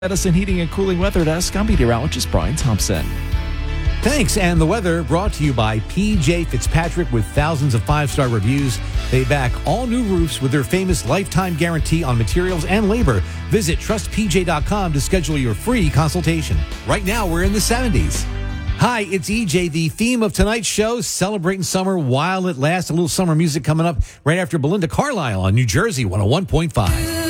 Edison Heating and Cooling Weather Desk. I'm meteorologist Brian Thompson. Thanks. And the weather brought to you by PJ Fitzpatrick with thousands of five-star reviews. They back all new roofs with their famous lifetime guarantee on materials and labor. Visit trustpj.com to schedule your free consultation. Right now, we're in the 70s. Hi, it's EJ. The theme of tonight's show, celebrating summer while it lasts. A little summer music coming up right after Belinda Carlisle on New Jersey 101.5.